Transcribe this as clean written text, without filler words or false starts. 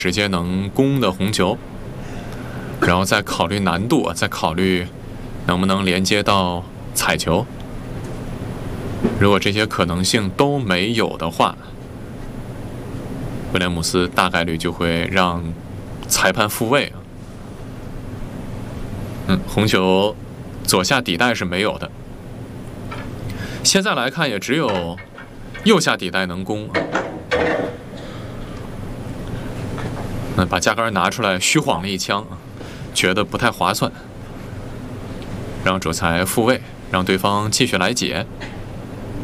直接能攻的红球，然后再考虑难度，再考虑能不能连接到彩球。如果这些可能性都没有的话，威廉姆斯大概率就会让裁判复位。红球左下底袋是没有的。现在来看，也只有右下底袋能攻。把架杆拿出来虚晃了一枪，觉得不太划算，让主裁复位，让对方继续来解。